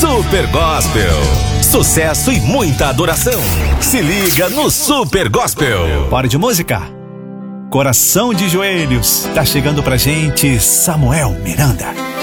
Super Gospel. Sucesso e muita adoração. Se liga no Super Gospel. Bora de música? Coração de Joelhos. Tá chegando pra gente Samuel Miranda.